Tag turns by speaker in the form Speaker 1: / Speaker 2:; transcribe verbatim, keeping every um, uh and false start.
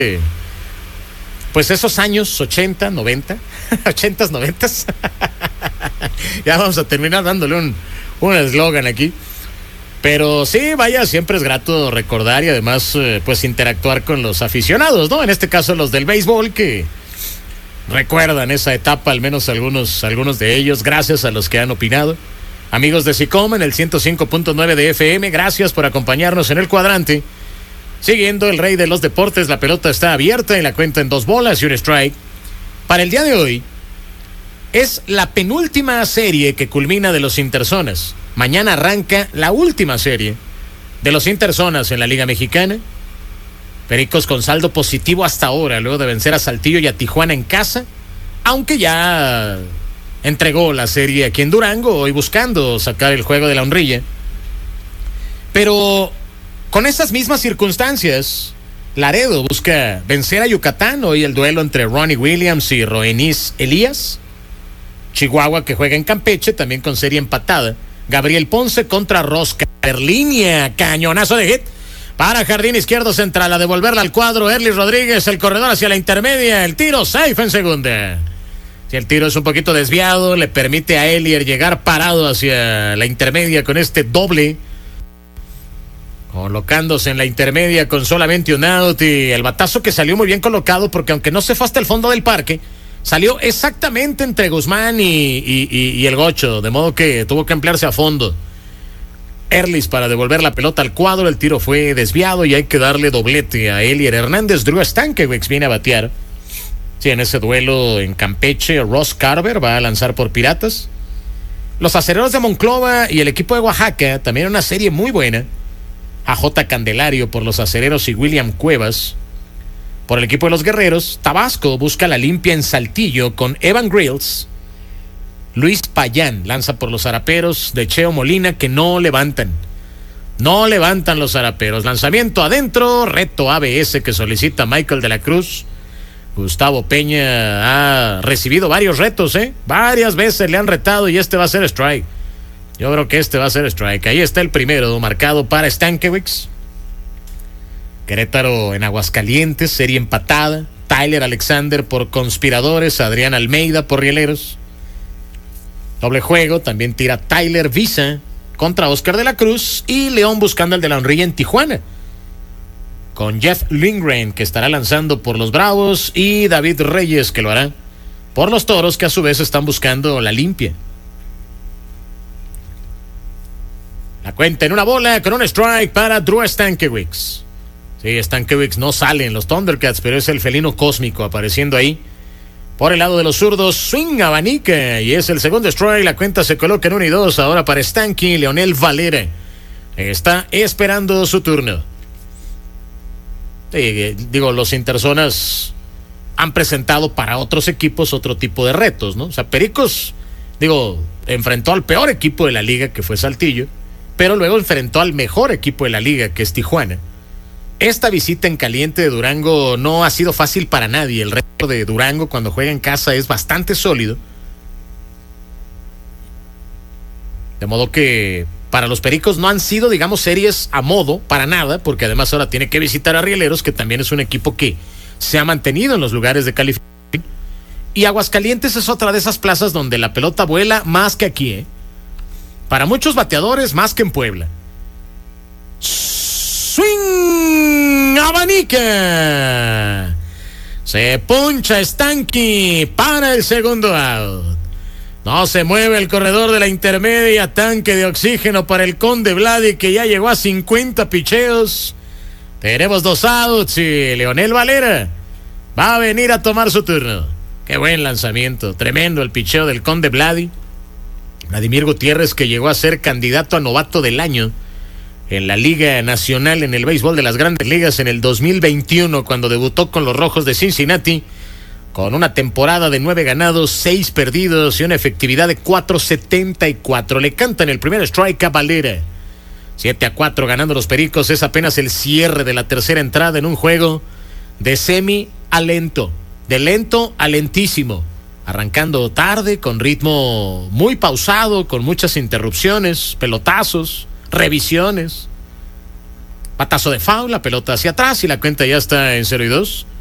Speaker 1: pues esos años ochenta, noventa, ochentas, noventas. Ya vamos a terminar dándole un un eslogan aquí. Pero sí, vaya, siempre es grato recordar y además eh, pues interactuar con los aficionados, ¿no? En este caso los del béisbol, que recuerdan esa etapa, al menos algunos, algunos de ellos, gracias a los que han opinado. Amigos de SICOM en el ciento cinco punto nueve de F M, gracias por acompañarnos en el cuadrante. Siguiendo el rey de los deportes, la pelota está abierta y la cuenta en dos bolas y un strike. Para el día de hoy, es la penúltima serie que culmina de los Interzonas. Mañana arranca la última serie de los Interzonas en la Liga Mexicana. Pericos con saldo positivo hasta ahora, luego de vencer a Saltillo y a Tijuana en casa, aunque ya entregó la serie aquí en Durango, hoy buscando sacar el juego de la honrilla. Pero con esas mismas circunstancias, Laredo busca vencer a Yucatán. Hoy el duelo entre Ronnie Williams y Roenis Elías. Chihuahua, que juega en Campeche, también con serie empatada. Gabriel Ponce contra Rosca. Línea, cañonazo de hit para jardín izquierdo central, a devolverla al cuadro. Erlis Rodríguez, el corredor hacia la intermedia. El tiro safe en segunda. Si el tiro es un poquito desviado, le permite a Elier llegar parado hacia la intermedia con este doble, colocándose en la intermedia con solamente un out. Y el batazo que salió muy bien colocado, porque aunque no se fue hasta el fondo del parque, salió exactamente entre Guzmán y, y, y, y el Gocho, de modo que tuvo que emplearse a fondo Erlis para devolver la pelota al cuadro. El tiro fue desviado y hay que darle doblete a Elier Hernández. Drew Stankiewicz viene a batear. Sí, en ese duelo en Campeche, Ross Carver va a lanzar por Piratas. Los Acereros de Monclova y el equipo de Oaxaca, también una serie muy buena. A J. Candelario por los Acereros y William Cuevas por el equipo de los Guerreros. Tabasco busca la limpia en Saltillo con Evan Grills. Luis Payán lanza por los Zaraperos de Cheo Molina, que no levantan. No levantan los Zaraperos. Lanzamiento adentro, reto A B S que solicita Michael de la Cruz. Gustavo Peña ha recibido varios retos, ¿eh? Varias veces le han retado y este va a ser strike. Yo creo que este va a ser strike. Ahí está el primero marcado para Stankiewicz. Querétaro en Aguascalientes, serie empatada. Tyler Alexander por Conspiradores, Adrián Almeida por Rieleros. Doble juego, también tira Tyler Visa contra Oscar de la Cruz. Y León buscando el de la honrilla en Tijuana, con Jeff Lindgren, que estará lanzando por los Bravos, y David Reyes, que lo hará por los Toros, que a su vez están buscando la limpia. La cuenta en una bola con un strike para Drew Stankiewicz. Sí, Stankiewicz no sale en los Thundercats, pero es el felino cósmico apareciendo ahí. Por el lado de los zurdos, swing abanica, y es el segundo strike. La cuenta se coloca en uno y dos ahora para Stanky. Leonel Valera está esperando su turno. Sí, digo, los Interzonas han presentado para otros equipos otro tipo de retos, ¿no? O sea, Pericos, digo, enfrentó al peor equipo de la liga, que fue Saltillo, pero luego enfrentó al mejor equipo de la liga, que es Tijuana. Esta visita en caliente de Durango no ha sido fácil para nadie. El reto de Durango cuando juega en casa es bastante sólido. De modo que para los Pericos no han sido, digamos, series a modo, para nada, porque además ahora tiene que visitar a Rieleros, que también es un equipo que se ha mantenido en los lugares de calificación. Y Aguascalientes es otra de esas plazas donde la pelota vuela más que aquí, ¿eh? Para muchos bateadores, más que en Puebla. Swing abanica. Se puncha Stanky para el segundo out. No se mueve el corredor de la intermedia. Tanque de oxígeno para el Conde Vladi, que ya llegó a cincuenta picheos. Tenemos dos outs y Leonel Valera va a venir a tomar su turno. Qué buen lanzamiento, tremendo el picheo del Conde Vladi. Vladimir Gutiérrez, que llegó a ser candidato a novato del año en la Liga Nacional en el béisbol de las Grandes Ligas en el dos mil veintiuno, cuando debutó con los Rojos de Cincinnati, con una temporada de nueve ganados, seis perdidos y una efectividad de cuatro setenta y cuatro. Le cantan el primer strike a Valera. siete a cuatro ganando los Pericos. Es apenas el cierre de la tercera entrada en un juego de semi a lento, de lento a lentísimo, arrancando tarde, con ritmo muy pausado, con muchas interrupciones, pelotazos, revisiones. Patazo de foul, la pelota hacia atrás y la cuenta ya está en cero y dos.